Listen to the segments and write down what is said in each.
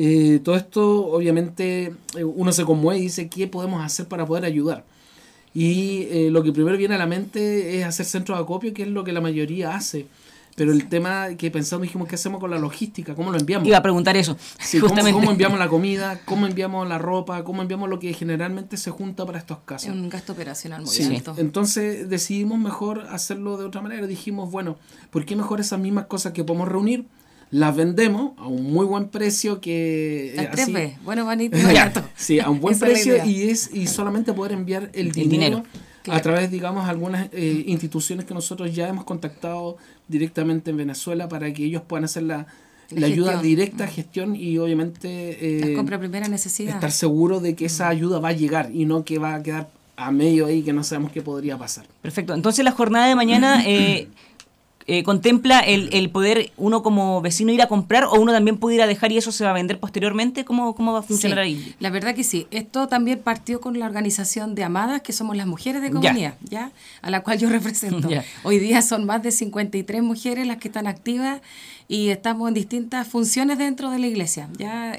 Todo esto, obviamente, uno se conmueve y dice, ¿qué podemos hacer para poder ayudar? Y lo que primero viene a la mente es hacer centros de acopio, que es lo que la mayoría hace. Pero el tema que pensamos, dijimos, ¿qué hacemos con la logística? ¿Cómo lo enviamos? Iba a preguntar eso. Sí, ¿cómo enviamos la comida? ¿Cómo enviamos la ropa? ¿Cómo enviamos lo que generalmente se junta para estos casos? Es un gasto operacional muy alto. Entonces decidimos mejor hacerlo de otra manera. Dijimos, bueno, ¿por qué mejor esas mismas cosas que podemos reunir las vendemos a un muy buen precio? Que al 3B, bueno, bonito, barato. Sí, a un buen precio y solamente poder enviar el dinero. Claro. A través, digamos, algunas instituciones que nosotros ya hemos contactado directamente en Venezuela para que ellos puedan hacer la ayuda directa, gestión y obviamente la compra de primera necesidad. Estar seguro de que esa ayuda va a llegar y no que va a quedar a medio ahí que no sabemos qué podría pasar. Perfecto. Entonces la jornada de mañana contempla el poder uno como vecino ir a comprar o uno también puede ir a dejar y eso se va a vender posteriormente. ¿Cómo va a funcionar ahí? La verdad que sí. Esto también partió con la organización de Amadas, que somos las mujeres de comunidad, ¿ya? A la cual yo represento. Hoy día son más de 53 mujeres las que están activas y estamos en distintas funciones dentro de la iglesia, ¿ya?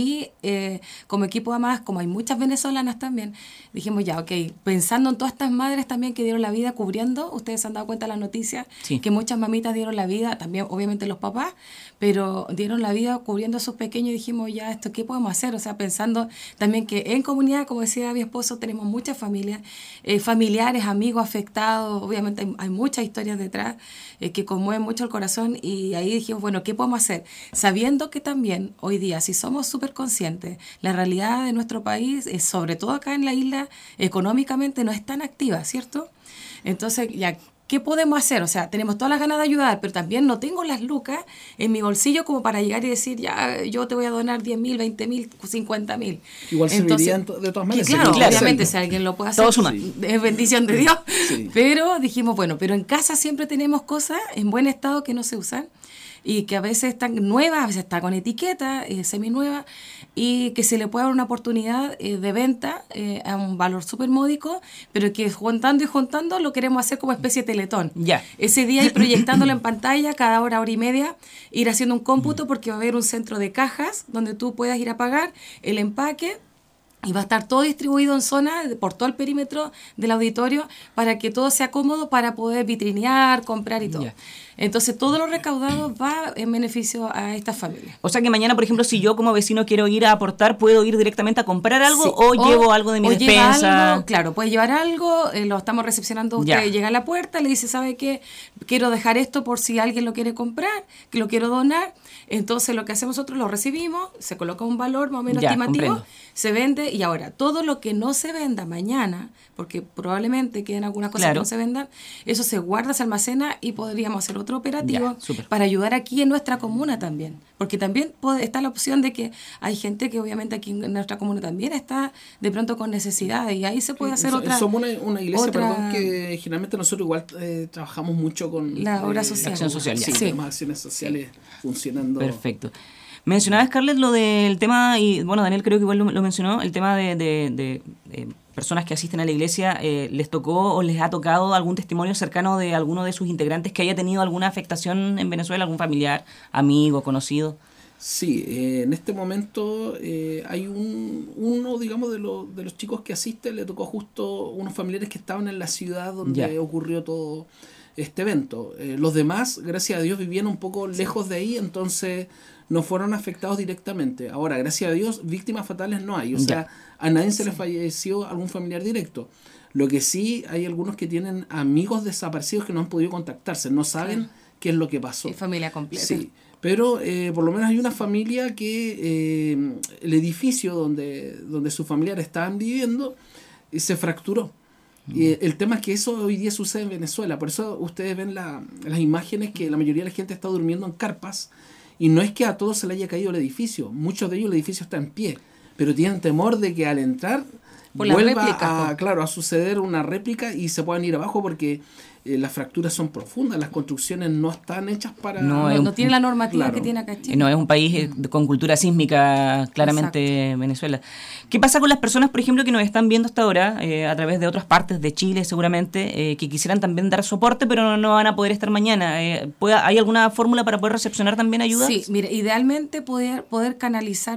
Como equipo de Amadas, como hay muchas venezolanas también, dijimos pensando en todas estas madres también que dieron la vida cubriendo, ustedes se han dado cuenta de las noticias, que muchas mamitas dieron la vida, también obviamente los papás, pero dieron la vida cubriendo a sus pequeños y dijimos, ¿qué podemos hacer? O sea, pensando también que en comunidad, como decía mi esposo, tenemos muchas familias, familiares, amigos afectados, obviamente hay muchas historias detrás que conmueven mucho el corazón y ahí dijimos, bueno, ¿qué podemos hacer? Sabiendo que también hoy día, si somos súper conscientes, la realidad de nuestro país, sobre todo acá en la isla, económicamente no es tan activa, ¿cierto? Entonces, ¿qué podemos hacer? O sea, tenemos todas las ganas de ayudar, pero también no tengo las lucas en mi bolsillo como para llegar y decir, yo te voy a donar 10.000, 20.000, 50.000. Igual serviría de todas maneras. Claro, obviamente, si alguien lo puede hacer, es bendición de Dios. Sí. Pero dijimos, bueno, pero en casa siempre tenemos cosas en buen estado que no se usan y que a veces están nuevas, a veces está con etiqueta, seminueva, y que se le puede dar una oportunidad de venta a un valor súper módico, pero que juntando y juntando lo queremos hacer como especie de teletón. Ese día ir proyectándolo en pantalla cada hora y media, ir haciendo un cómputo porque va a haber un centro de cajas donde tú puedas ir a pagar el empaque. Y va a estar todo distribuido en zonas por todo el perímetro del auditorio para que todo sea cómodo para poder vitrinear, comprar y todo. Entonces, todo lo recaudado va en beneficio a estas familias. O sea que mañana, por ejemplo, si yo como vecino quiero ir a aportar, ¿puedo ir directamente a comprar algo o llevo algo de mi despensa? Algo, claro, puedes llevar algo, lo estamos recepcionando, usted llega a la puerta, le dice, ¿sabe qué? Quiero dejar esto por si alguien lo quiere comprar, que lo quiero donar. Entonces, lo que hacemos nosotros, lo recibimos, se coloca un valor más o menos estimativo, se vende y ahora, todo lo que no se venda mañana, porque probablemente queden algunas cosas que no se vendan, eso se guarda, se almacena y podríamos hacer otro operativo para ayudar aquí en nuestra comuna también, porque también está la opción de que hay gente que obviamente aquí en nuestra comuna también está de pronto con necesidades y ahí se puede hacer otra. Somos una iglesia, que generalmente nosotros igual trabajamos mucho con la obra social. Acción social. Tenemos acciones sociales funcionando. Perfecto. Mencionaba Scarlett lo del tema, y bueno, Daniel creo que igual lo mencionó, el tema de personas que asisten a la iglesia, ¿les tocó o les ha tocado algún testimonio cercano de alguno de sus integrantes que haya tenido alguna afectación en Venezuela, algún familiar, amigo, conocido? Sí, en este momento hay uno, digamos, de los chicos que asiste, le tocó justo unos familiares que estaban en la ciudad donde ocurrió todo este evento. Los demás, gracias a Dios, vivían un poco lejos de ahí, entonces no fueron afectados directamente. Ahora, gracias a Dios, víctimas fatales no hay. O sea, a nadie se le falleció algún familiar directo. Lo que sí, hay algunos que tienen amigos desaparecidos que no han podido contactarse, no saben qué es lo que pasó. Y familia completa. Sí, pero por lo menos hay una familia que el edificio donde sus familiares estaban viviendo se fracturó. Y el tema es que eso hoy día sucede en Venezuela. Por eso ustedes ven las imágenes que la mayoría de la gente está durmiendo en carpas. Y no es que a todos se le haya caído el edificio. Muchos de ellos el edificio está en pie. Pero tienen temor de que al entrar vuelva a suceder una réplica y se puedan ir abajo porque las fracturas son profundas. Las construcciones no están hechas para... No tiene la normativa que tiene acá Chile. No, es un país con cultura sísmica, claramente. Venezuela. ¿Qué pasa con las personas, por ejemplo, que nos están viendo hasta ahora, a través de otras partes de Chile seguramente, que quisieran también dar soporte, pero no van a poder estar mañana? ¿Hay alguna fórmula para poder recepcionar también ayuda? Sí, mire, idealmente poder canalizar